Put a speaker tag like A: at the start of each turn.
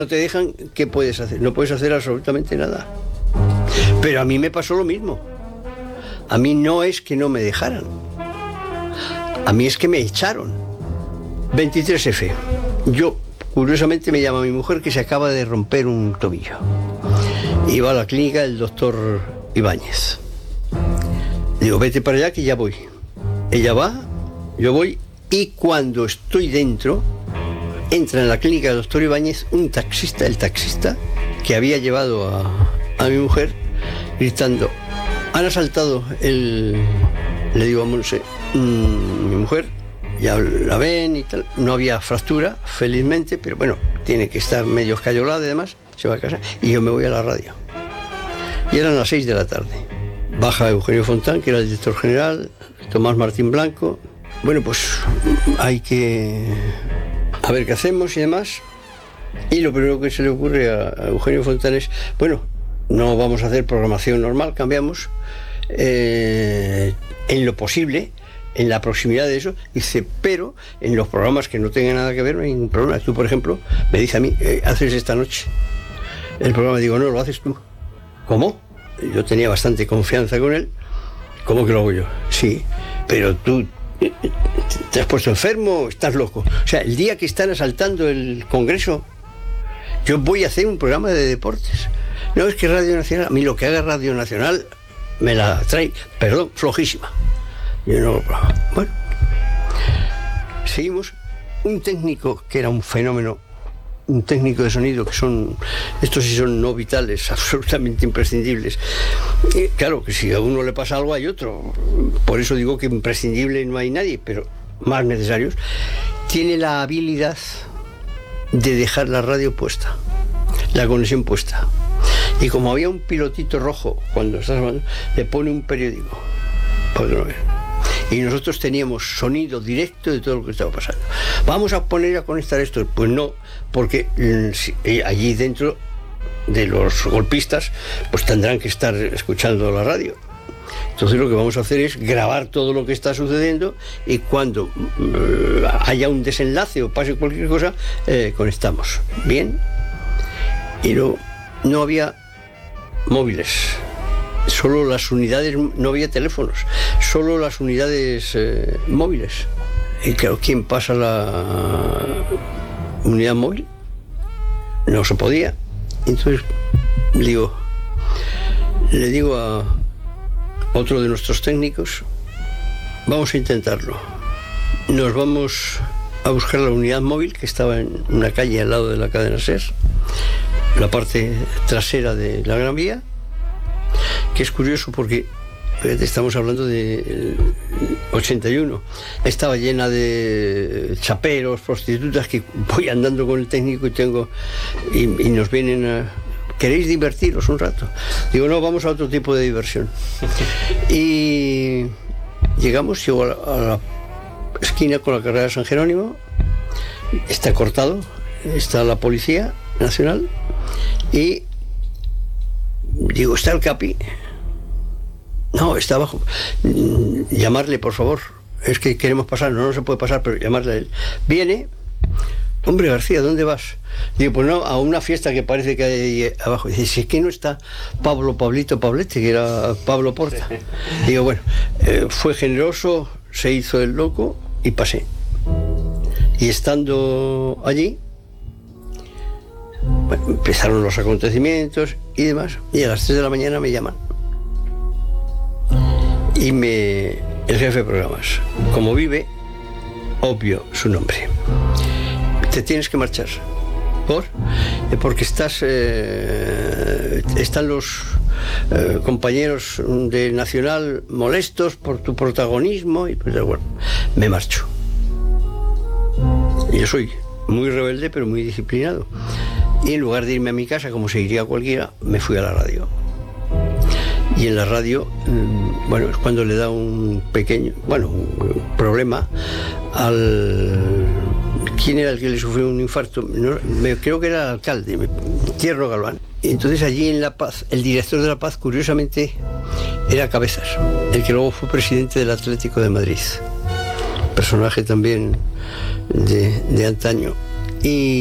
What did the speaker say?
A: No te dejan, ¿qué puedes hacer? No puedes hacer absolutamente nada. Pero a mí me pasó lo mismo. A mí no es que no me dejaran. A mí es que me echaron. 23F. Yo, curiosamente, me llama mi mujer que se acaba de romper un tobillo. Iba a la clínica del doctor Ibáñez. Digo, vete para allá que ya voy. Ella va, yo voy, y cuando estoy dentro, entra en la clínica del doctor Ibáñez un taxista, el taxista que había llevado a mi mujer, gritando, han asaltado el... Le digo a Monse, mi mujer, ya la ven y tal, no había fractura, felizmente, pero bueno, tiene que estar medio escayolada y demás, se va a casa, y yo me voy a la radio. Y eran las 6 de la tarde. Baja Eugenio Fontán, que era el director general, Tomás Martín Blanco. Bueno, pues hay que... a ver qué hacemos y demás. Y lo primero que se le ocurre a Eugenio Fontán es, bueno, no vamos a hacer programación normal, cambiamos, en lo posible, en la proximidad de eso, dice, pero en los programas que no tengan nada que ver no hay ningún problema. Tú, por ejemplo, me dice a mí, ¿haces esta noche el programa? Digo, no, lo haces tú. ¿Cómo? Yo tenía bastante confianza con él. ¿Cómo que lo hago yo? Sí, pero tú te has puesto enfermo, estás loco. O sea, el día que están asaltando el Congreso, yo voy a hacer un programa de deportes. No, es que Radio Nacional, a mí lo que haga Radio Nacional me la trae, perdón, flojísima. Yo no, bueno, seguimos. Un técnico que era un fenómeno, un técnico de sonido, que son, estos sí son no vitales, absolutamente imprescindibles. Y claro, que si a uno le pasa algo hay otro, por eso digo que imprescindible no hay nadie, pero más necesarios. Tiene la habilidad de dejar la radio puesta, la conexión puesta. Y como había un pilotito rojo cuando estás hablando, le pone un periódico para que lo vean. Y nosotros teníamos sonido directo de todo lo que estaba pasando. Vamos a poner a conectar esto. Pues no, porque allí dentro de los golpistas pues tendrán que estar escuchando la radio. Entonces lo que vamos a hacer es grabar todo lo que está sucediendo y cuando haya un desenlace o pase cualquier cosa, conectamos. Bien. Y no había móviles. Solo las unidades, no había teléfonos, solo las unidades móviles. Y claro, ¿quién pasa la unidad móvil? No se podía. Entonces le digo a otro de nuestros técnicos, vamos a intentarlo. Nos vamos a buscar la unidad móvil que estaba en una calle al lado de la cadena SER, la parte trasera de la Gran Vía, que es curioso porque estamos hablando de 81. Estaba llena de chaperos, prostitutas, que voy andando con el técnico y nos vienen a... ¿Queréis divertiros un rato? Digo, no, vamos a otro tipo de diversión. Y llego a la esquina con la carrera de San Jerónimo, está cortado, está la Policía Nacional y digo, ¿está el Capi? No, está abajo. Llamarle, por favor. Es que queremos pasar. No se puede pasar, pero llamarle a él. Viene. Hombre, García, ¿dónde vas? Digo, pues no, a una fiesta que parece que hay ahí abajo. Dice, si es que no está Pablete, que era Pablo Porta. Digo, bueno, fue generoso, se hizo el loco y pasé. Y estando allí, bueno, empezaron los acontecimientos y demás, y a las 3 de la mañana me llaman. Y el jefe de programas, como vive, obvio su nombre. Te tienes que marchar. ¿Por? Porque están los compañeros de Nacional molestos por tu protagonismo, y pues bueno, me marcho. Yo soy muy rebelde, pero muy disciplinado. Y en lugar de irme a mi casa, como se iría cualquiera, me fui a la radio. Y en la radio, bueno, es cuando le da un problema al... ¿Quién era el que le sufrió un infarto? No, creo que era el alcalde, Tierno Galván. Y entonces allí en La Paz, el director de La Paz, curiosamente, era Cabezas, el que luego fue presidente del Atlético de Madrid. Personaje también de antaño. Y